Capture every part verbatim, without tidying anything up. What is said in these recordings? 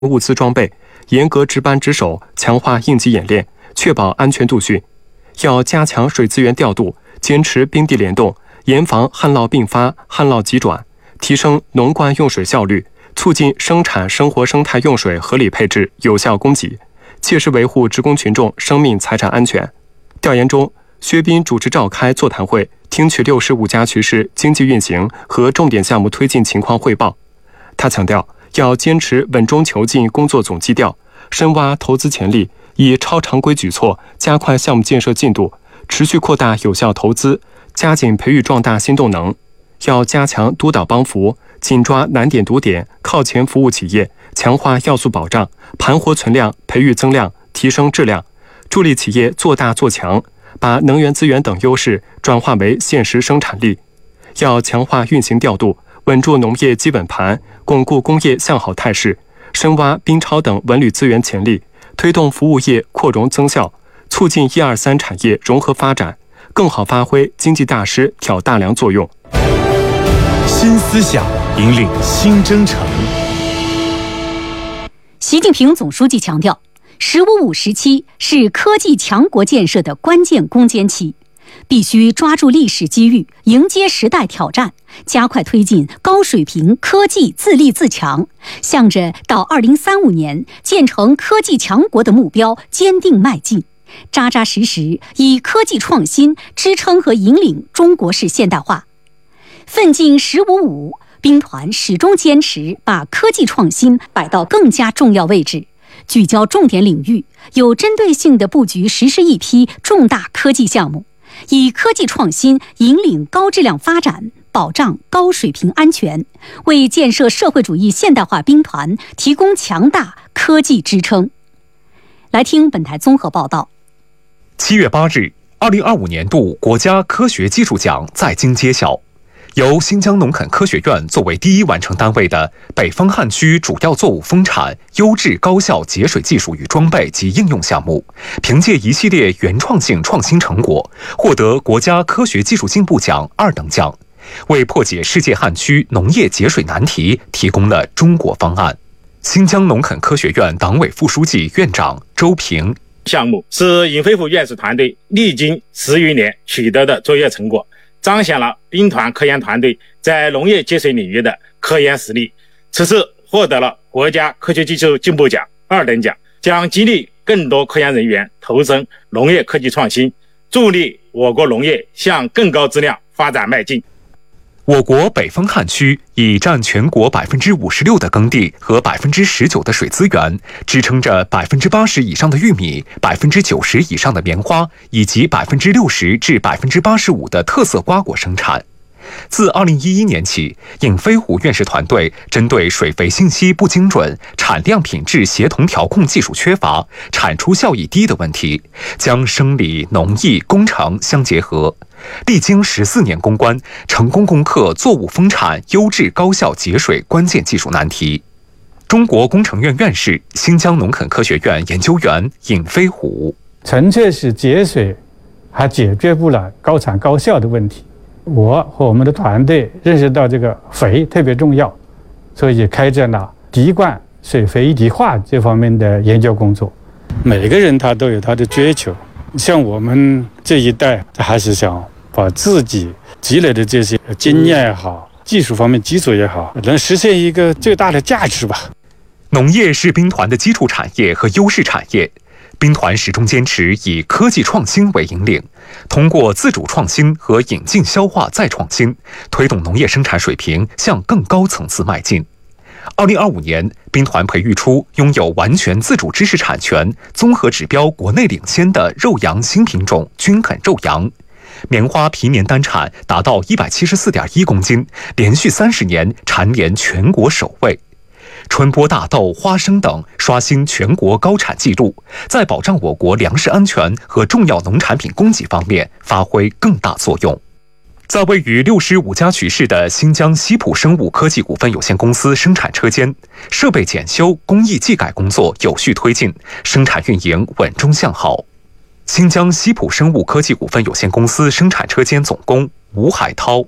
物资装备，严格值班值守，强化应急演练，确保安全度训。要加强水资源调度，坚持冰地联动，严防旱涝并发、旱涝急转，提升农灌用水效率，促进生产生活生态用水合理配置、有效供给，切实维护职工群众生命财产安全。调研中，薛斌主持召开座谈会，听取六十五家渠市经济运行和重点项目推进情况汇报。他强调，要坚持稳中求进工作总基调，深挖投资潜力，以超常规举措加快项目建设进度，持续扩大有效投资，加紧培育壮大新动能。要加强督导帮扶，紧抓难点堵点，靠前服务企业，强化要素保障，盘活存量，培育增量，提升质量，助力企业做大做强，把能源资源等优势转化为现实生产力。要强化运行调度，稳住农业基本盘，巩固工业向好态势，深挖冰超等文旅资源潜力，推动服务业扩容增效，促进一二三产业融合发展，更好发挥经济大师挑大梁作用。 新思想引领新征程。 习近平总书记强调，“十五五”时期是科技强国建设的关键攻坚期，必须抓住历史机遇，迎接时代挑战，加快推进高水平科技自立自强，向着到二零三五年建成科技强国的目标坚定迈进，扎扎实实以科技创新支撑和引领中国式现代化。奋进“十五五”，兵团始终坚持把科技创新摆到更加重要位置，聚焦重点领域，有针对性地布局实施一批重大科技项目，以科技创新引领高质量发展，保障高水平安全，为建设社会主义现代化兵团提供强大科技支撑。来听本台综合报道。 七月八日，二零二五年度国家科学技术奖在京揭晓。由新疆农垦科学院作为第一完成单位的北方旱区主要作物丰产优质高效节水技术与装备及应用项目，凭借一系列原创性创新成果，获得国家科学技术进步奖二等奖，为破解世界旱区农业节水难题提供了中国方案。新疆农垦科学院党委副书记、院长周平： 项目是尹飞虎院士团队历经十余年取得的卓越成果，彰显了兵团科研团队在农业节水领域的科研实力。此次获得了国家科学技术进步奖二等奖，将激励更多科研人员投身农业科技创新，助力我国农业向更高质量发展迈进。 我国北方旱区以占全国百分之五十六的耕地和百分之十九的水资源，支撑着百分之八十以上的玉米、百分之九十以上的棉花，以及百分之六十至百分之八十五的特色瓜果生产。自二零一一年起，尹飞虎院士团队针对水肥信息不精准、产量品质协同调控技术缺乏、产出效益低的问题，将生理、农艺、工程相结合，历经十四年攻关，成功攻克作物丰产优质高效节水关键技术难题。中国工程院院士、新疆农垦科学院研究员尹飞虎： 纯粹是节水，还解决不了高产高效的问题。我和我们的团队认识到这个肥特别重要，所以开展了滴灌水肥一体化这方面的研究工作。每个人他都有他的追求，像我们这一代还是想把自己积累的这些经验也好，技术方面基础也好，能实现一个最大的价值吧。 农业是兵团的基础产业和优势产业，兵团始终坚持以科技创新为引领，通过自主创新和引进消化再创新，推动农业生产水平向更高层次迈进。二零二五年，兵团培育出拥有完全自主知识产权、综合指标国内领先的肉羊新品种均肯肉羊，棉花皮年单产达到一百七十四点一公斤，连续三十年蝉联全国首位。春播大豆、花生等刷新全国高产纪录，在保障我国粮食安全和重要农产品供给方面发挥更大作用。在位于六十五家渠市的新疆西普生物科技股份有限公司生产车间，设备检修、工艺技改工作有序推进，生产运营稳中向好。新疆西普生物科技股份有限公司生产车间总工吴海涛：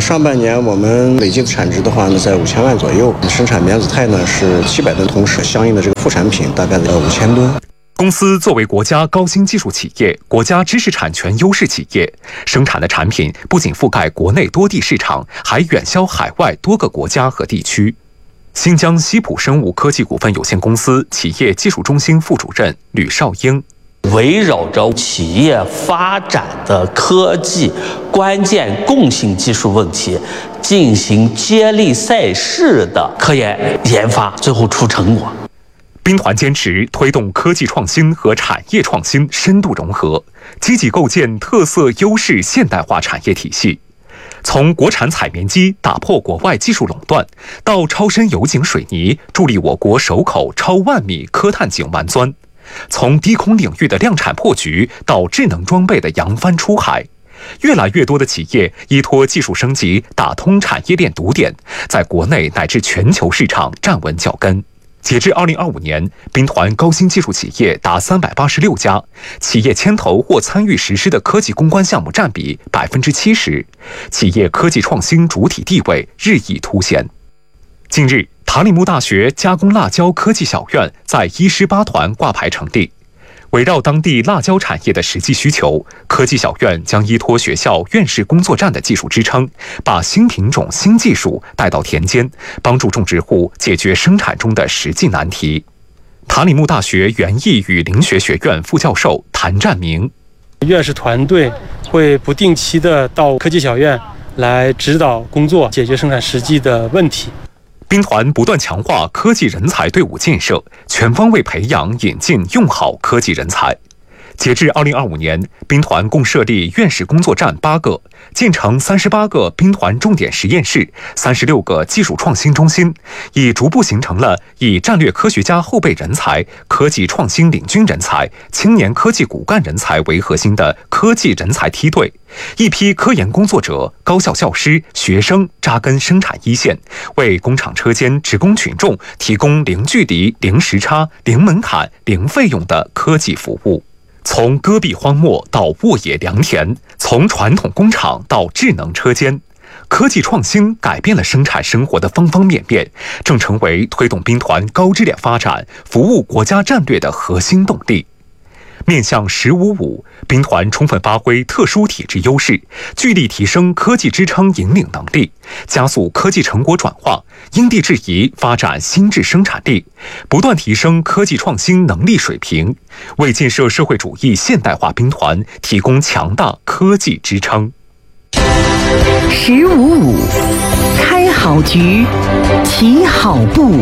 上半年我们累计的产值的话呢，在五千万左右，生产棉子钛呢是七百吨，同时相应的这个副产品大概在五千吨。 公司作为国家高新技术企业、国家知识产权优势企业，生产的产品不仅覆盖国内多地市场，还远销海外多个国家和地区。新疆西普生物科技股份有限公司企业技术中心副主任吕少英。 围绕着企业发展的科技关键共性技术问题，进行接力赛事的科研研发，最后出成果。 兵团坚持推动科技创新和产业创新深度融合，积极构建特色优势现代化产业体系。从国产采棉机打破国外技术垄断，到超深油井水泥助力我国首口超万米科碳井完钻；从低空领域的量产破局到智能装备的扬帆出海，越来越多的企业依托技术升级，打通产业链堵点，在国内乃至全球市场站稳脚跟。截至二零二五年，兵团高新技术企业达三百八十六家，企业牵头或参与实施的科技攻关项目占比百分之七十，企业科技创新主体地位日益凸显。近日，塔里木大学加工辣椒科技小院在一师八团挂牌成立。围绕当地辣椒产业的实际需求，科技小院将依托学校院士工作站的技术支撑，把新品种、新技术带到田间，帮助种植户解决生产中的实际难题。塔里木大学园艺与林学学院副教授谭占明： 院士团队会不定期的到科技小院来指导工作，解决生产实际的问题。 兵团不断强化科技人才队伍建设，全方位培养、引进、用好科技人才。截至二零二五年，兵团共设立院士工作站八个，建成三十八个兵团重点实验室，三十六个技术创新中心，已逐步形成了以战略科学家后备人才、科技创新领军人才、青年科技骨干人才为核心的科技人才梯队。一批科研工作者、高校教师、学生扎根生产一线，为工厂车间职工群众提供零距离、零时差、零门槛、零费用的科技服务。从戈壁荒漠到沃野良田，从传统工厂到智能车间，科技创新改变了生产生活的方方面面，正成为推动兵团高质量发展、服务国家战略的核心动力。面向“十五五”，兵团充分发挥特殊体制优势，聚力提升科技支撑引领能力，加速科技成果转化，因地制宜发展新质生产力，不断提升科技创新能力水平，为建设社会主义现代化兵团提供强大科技支撑。 十五五，开好局，起好步。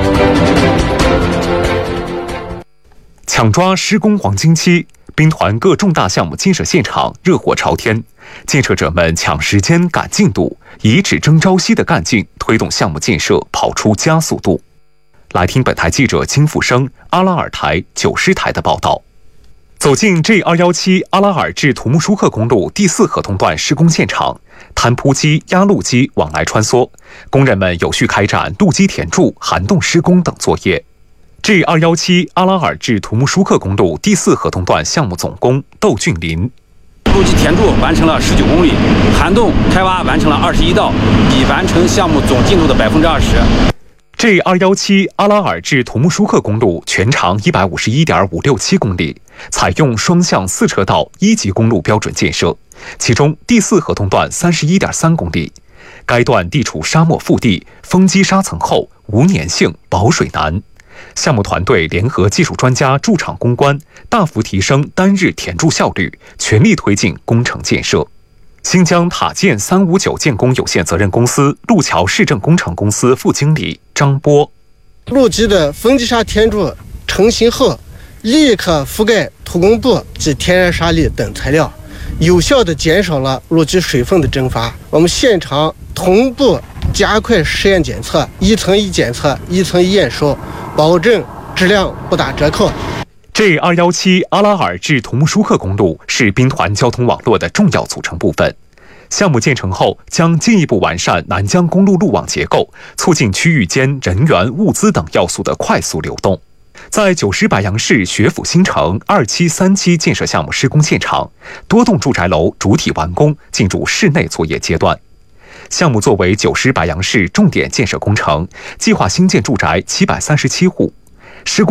抢抓施工黄金期，兵团各重大项目建设现场热火朝天，建设者们抢时间赶进度，以只争朝夕的干劲推动项目建设跑出加速度。来听本台记者金富生、阿拉尔台、九师台的报道。走进 G 二一七 阿拉尔至图木舒克公路第四合同段施工现场，摊铺机、压路机往来穿梭，工人们有序开展路基填筑、涵洞施工等作业。G 二一七 阿拉尔至图木舒克公路第四合同段项目总工窦俊林： 路基填筑完成了十九公里，涵洞开挖完成了二十一道，已完成项目总进度的百分之二十。 G 二一七 阿拉尔至图木舒克公路全长一百五十一点五六七公里，采用双向四车道一级公路标准建设，其中第四合同段三十一点三公里。该段地处沙漠腹地，风积沙层厚，无粘性，保水难。项目团队联合技术专家驻场攻关，大幅提升单日填筑效率，全力推进工程建设。新疆塔建三五九建工有限责任公司路桥市政工程公司副经理张波： 路基的风积沙填筑成型后，立刻覆盖土工布及天然沙粒等材料，有效地减少了路基水分的蒸发。我们现场同步加快实验检测，一层一检测，一层一验收，保证质量不打折扣。 G 二一七 阿拉尔至图木舒克公路是兵团交通网络的重要组成部分。项目建成后，将进一步完善南疆公路路网结构，促进区域间人员、物资等要素的快速流动。在九师白杨市学府新城二期、三期建设项目施工现场，多栋住宅楼主体完工，进入室内作业阶段。 项目作为九师白杨市重点建设工程，计划新建住宅七百三十七户。施工